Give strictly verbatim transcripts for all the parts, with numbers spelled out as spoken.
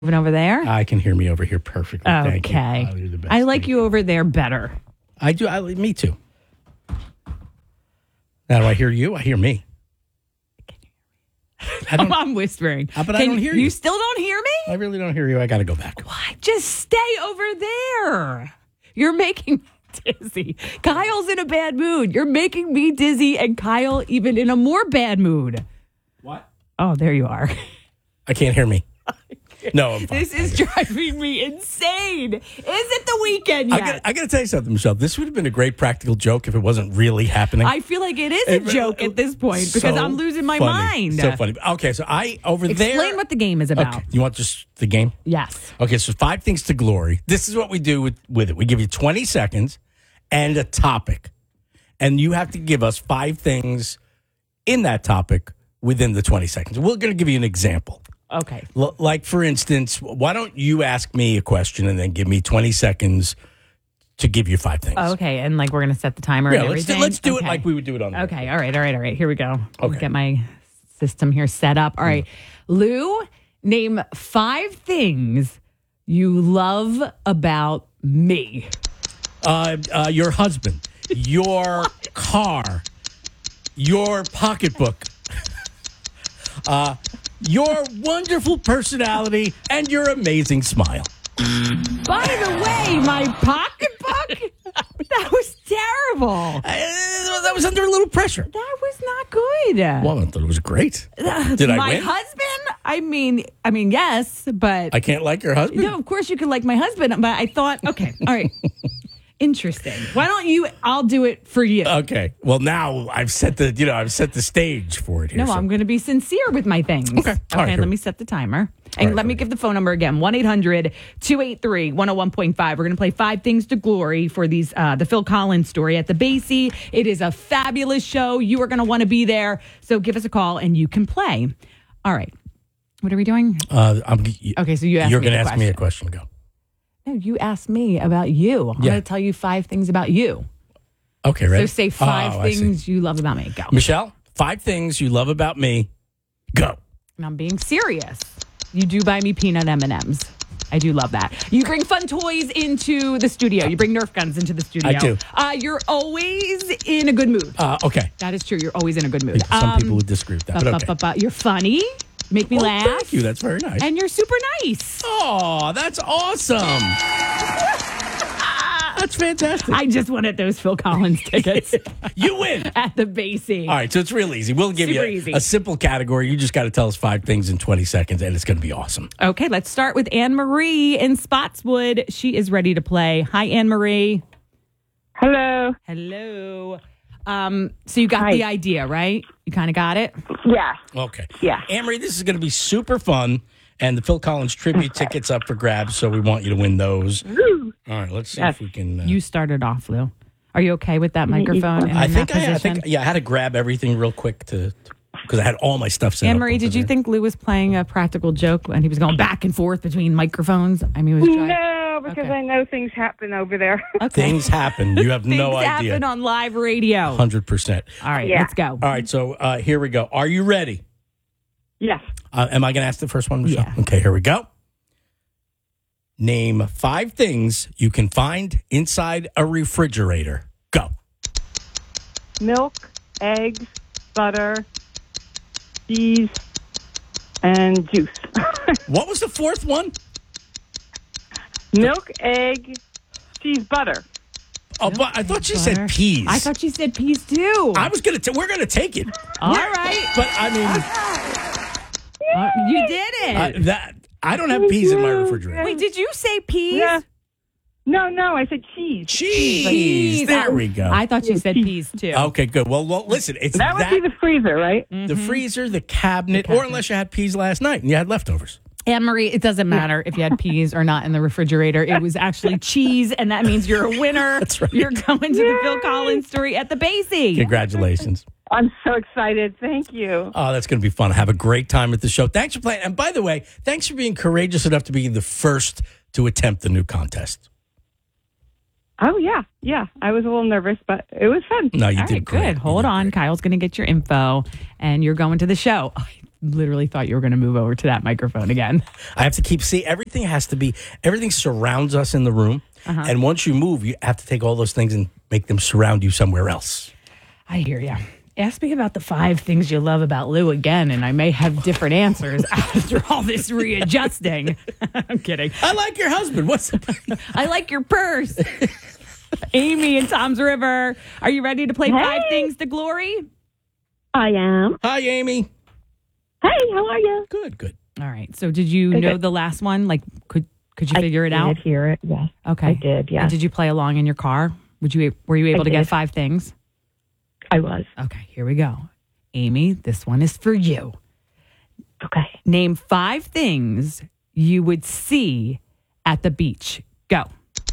Moving over there? I can hear me over here perfectly. Thank you. Okay. Oh, you're the best. I like Thank you over there better. I do. I, me too. Now, do I hear you? I hear me. I don't, I'm whispering. Uh, but I Can don't hear you. You still don't hear me? I really don't hear you. I got to go back. Why? Just stay over there. You're making me dizzy. Kyle's in a bad mood. You're making me dizzy and Kyle even in a more bad mood. What? Oh, there you are. I can't hear me. No, I'm fine. This is driving me insane. Is it the weekend yet? I got, I got to tell you something, Michelle. This would have been a great practical joke if it wasn't really happening. I feel like it is a It- joke at this point because So I'm losing my funny. mind. So funny. Okay, so I over there. Explain what the game is about. Okay, you want just the game? Yes. Okay, so five things to glory. This is what we do with, with it. We give you twenty seconds and a topic, and you have to give us five things in that topic within the twenty seconds. We're going to give you an example. Okay. L- like, for instance, why don't you ask me a question and then give me twenty seconds to give you five things? Okay, and like we're gonna set the timer. Yeah, and let's do, everything? let's do Okay. it like we would do it on the Okay, all right, all right, all right. Here we go. Let's Okay. get my system here set up. All right, Lou, name five things you love about me. Uh, uh, your husband, your car, your pocketbook, uh, your wonderful personality, and your amazing smile. By the way, my pocketbook? That was terrible. Uh, that was under a little pressure. That was not good. Well, I thought it was great. Did I my win? husband? I mean, I mean, yes, but I can't like your husband? no, of course you could like my husband, but I thought, okay, all right. Interesting. Why don't you? I'll do it for you. Okay. Well, now I've set the, you know, I've set the stage for it here. No, so- I'm going to be sincere with my things. Okay. All right, Okay, here let we- me set the timer. And right, let me all right. give the phone number again, one eight hundred two eight three one oh one point five. We're going to play Five Things to Glory for these uh, the Phil Collins story at the Basie. It is a fabulous show. You are going to want to be there. So give us a call and you can play. All right. What are we doing? Uh, I'm, Okay, so you asked You're me going to the ask me a question. question. Go. No, you asked me about you. I'm Yeah. going to tell you five things about you. Okay, ready? So say five Oh, I see. things you love about me. Go. Michelle, five things you love about me. Go. And I'm being serious. You do buy me peanut M and M's. I do love that. You bring fun toys into the studio. You bring Nerf guns into the studio. I do. Uh, you're always in a good mood. Uh, okay. That is true. You're always in a good mood. Some Um, people would disagree with that, bu- but bu- okay. bu- bu- You're funny. Make me Oh, laugh. thank you. That's very nice. And you're super nice. Oh, that's awesome. That's fantastic. I just wanted those Phil Collins tickets You win. at the Basie. All right, so it's real easy. We'll give Super you easy. a, a simple category. You just got to tell us five things in twenty seconds, and it's going to be awesome. Okay, let's start with Anne Marie in Spotswood. She is ready to play. Hi, Anne Marie. Hello. Hello. Um, so you got Hi. the idea, right? You kind of got it? Yeah. Okay. Yeah. Amory, this is going to be super fun, and the Phil Collins tribute tickets up for grabs, so we want you to win those. Woo. All right, let's see Yes. if we can. Uh, You started off, Lou. Are you okay with that microphone? And I in think that I, I position? think yeah, I had to grab everything real quick to because I had all my stuff set Anne up Marie, over did you there. think Lou was playing a practical joke and he was going back and forth between microphones? I mean, it was trying. No, because Okay. I know things happen over there. Okay. Things happen? You have Things no happen idea. on live radio. Hundred percent. All right, Yeah. let's go. All right, so uh, here we go. Are you ready? Yes. Uh, am I going to ask the first one, Michelle? Yeah. Okay, here we go. Name five things you can find inside a refrigerator. Go. Milk, eggs, butter, cheese, and juice. What was the fourth one? Milk, egg, cheese, butter. Oh, but I thought she Butter. said peas. I thought you said peas too. I was gonna. T- we're gonna take it. All right. But I mean, Uh, you did it. uh, that I don't have peas in my refrigerator. Wait, did you say peas? Yeah. No, no, I said cheese. Cheese. Peas. There I- we go. I thought you said peas too. Okay, good. Well, well, listen. It's That would that, be the freezer, right? the freezer, the cabinet, The or cabinet. unless you had peas last night and you had leftovers. Anne Marie, it doesn't matter if you had peas or not in the refrigerator. It was actually cheese, and that means you're a winner. That's right. You're going to the Phil Collins story at the Basie. Congratulations. I'm so excited. Thank you. Oh, that's going to be fun. Have a great time at the show. Thanks for playing. And by the way, thanks for being courageous enough to be the first to attempt the new contest. Oh, yeah. Yeah. I was a little nervous, but it was fun. No, you All did right, great. good. You Hold did on. great. Kyle's going to get your info, and you're going to the show. literally thought you were going to move over to that microphone again. I have to keep, see, everything has to be, everything surrounds us in the room. Uh-huh. And once you move, you have to take all those things and make them surround you somewhere else. I hear you. Ask me about the five things you love about Lou again, and I may have different answers after all this readjusting. I'm kidding. I like your husband. What's I like your purse. Amy in Tom's River. Are you ready to play Hey. Five Things to Glory? I am. Hi, Amy. Hey, how are you? Good, good. All right. So did you Okay. know the last one? Like, could could you figure it I out? did hear it, yes. Okay. I did, yes. And did you play along in your car? Would you were you able I to get did. five things? I was. Okay, here we go. Amy, this one is for you. Okay. Name five things you would see at the beach. Go.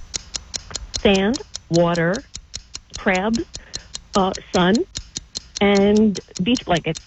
Sand, water, crabs, uh, sun, and beach blankets.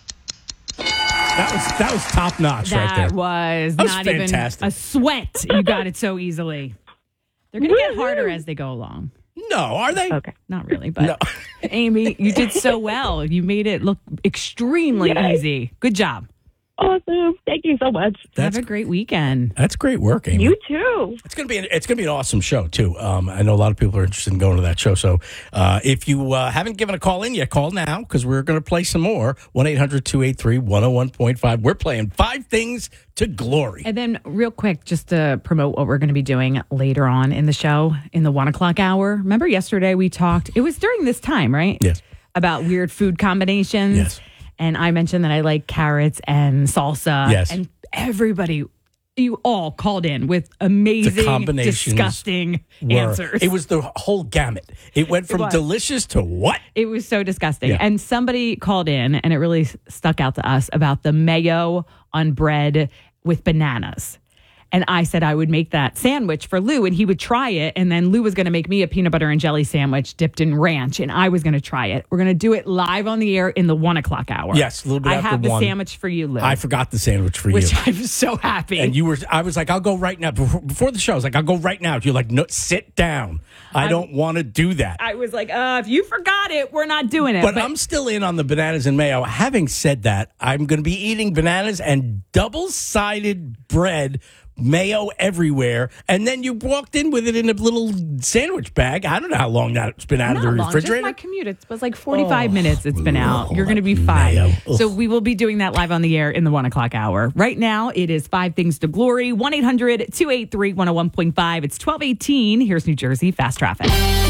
That was that was top notch right That there. was That was not fantastic. even a sweat. You got it so easily. They're going to get harder as they go along. No, are they? Okay. Not really, but No. Amy, you did so well. You made it look extremely Yay. easy. Good job. Awesome. Thank you so much. That's Have a great weekend. that's great work, Amy. You too. It's gonna be an, it's gonna be an awesome show too. Um, I know a lot of people are interested in going to that show. So uh, if you uh, haven't given a call in yet, call now because we're gonna play some more. one eight hundred two eight three one oh one point five. We're playing Five Things to Glory. And then, real quick, just to promote what we're going to be doing later on in the show in the one o'clock hour. Remember yesterday we talked, it was during this time, right? Yes. About weird food combinations. Yes. And I mentioned that I like carrots and salsa. Yes. And everybody, you all called in with amazing, The combinations disgusting were- answers. It was the whole gamut. It went from was. delicious to what? It was so disgusting. Yeah. And somebody called in, and it really s- stuck out to us about the mayo on bread with bananas. And I said I would make that sandwich for Lou, and he would try it. And then Lou was going to make me a peanut butter and jelly sandwich dipped in ranch, and I was going to try it. We're going to do it live on the air in the one o'clock hour. Yes, a little bit I after have the one. sandwich for you, Lou. I forgot the sandwich for which you. I'm so happy. And you were, I was like, I'll go right now. Before, before the show, I was like, I'll go right now. You're like, no, sit down. I don't want to do that. I was like, uh, if you forgot it, we're not doing it. But, I'm still in on the bananas and mayo. Having said that, I'm going to be eating bananas and double-sided bread, mayo everywhere. And then you walked in with it in a little sandwich bag. I don't know how long that's been out Not of the long, refrigerator. Just my commute. It was like forty-five minutes it's been out. You're going to be fine. Mayo. So we will be doing that live on the air in the one o'clock hour. Right now, it is Five Things to Glory. one eight hundred two eight three one oh one point five. It's twelve eighteen. Here's New Jersey Fast Traffic.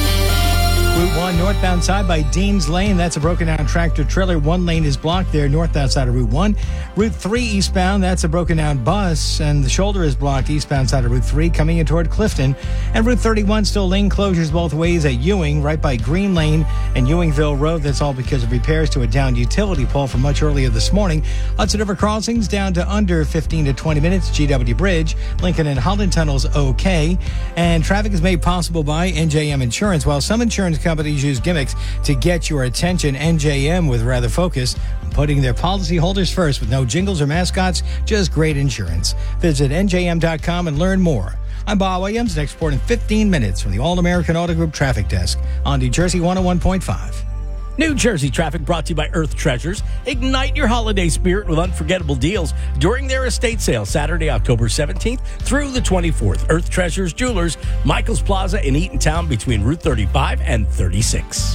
Route one northbound side by Dean's Lane. That's a broken down tractor trailer. One lane is blocked there northbound side of Route one. Route three eastbound. That's a broken down bus. And the shoulder is blocked eastbound side of Route three coming in toward Clifton. And Route thirty-one still lane closures both ways at Ewing right by Green Lane and Ewingville Road. That's all because of repairs to a downed utility pole from much earlier this morning. Hudson River crossings down to under fifteen to twenty minutes. G W Bridge. Lincoln and Holland Tunnels okay. And traffic is made possible by N J M Insurance. While some insurance companies use gimmicks to get your attention, N J M with rather focus on putting their policyholders first with no jingles or mascots, just great insurance. Visit N J M dot com and learn more. I'm Bob Williams. Next report in fifteen minutes from the All-American Auto Group Traffic Desk on New Jersey one oh one point five. New Jersey traffic brought to you by Earth Treasures. Ignite your holiday spirit with unforgettable deals during their estate sale Saturday, October seventeenth through the twenty-fourth. Earth Treasures Jewelers, Michael's Plaza in Eatontown between Route thirty-five and thirty-six.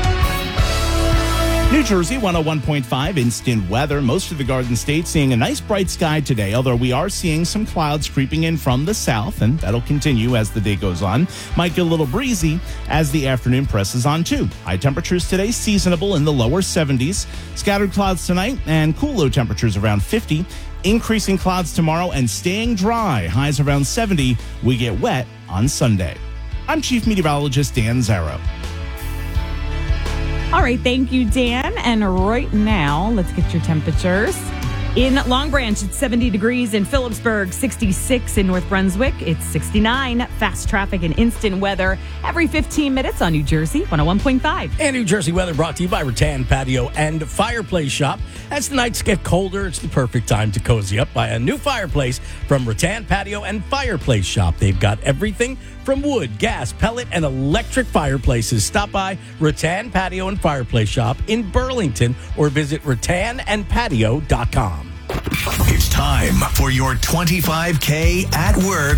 New Jersey one oh one point five instant weather. Most of the Garden State seeing a nice bright sky today, although we are seeing some clouds creeping in from the south, and that'll continue as the day goes on. Might get a little breezy as the afternoon presses on too. High temperatures today seasonable in the lower seventies. Scattered clouds tonight and cool low temperatures around fifty. Increasing clouds tomorrow and staying dry. Highs around seventy. We get wet on Sunday. I'm Chief Meteorologist Dan Zarrow. All right, thank you, Dan. And right now, let's get your temperatures. In Long Branch, it's seventy degrees. In Phillipsburg, sixty-six. In North Brunswick, it's sixty-nine. Fast traffic and instant weather every fifteen minutes on New Jersey one oh one point five. And New Jersey weather brought to you by Rattan Patio and Fireplace Shop. As the nights get colder, it's the perfect time to cozy up by a new fireplace from Rattan Patio and Fireplace Shop. They've got everything from wood, gas, pellet, and electric fireplaces. Stop by Rattan Patio and Fireplace Shop in Burlington or visit rattan and patio dot com. It's time for your twenty-five K at work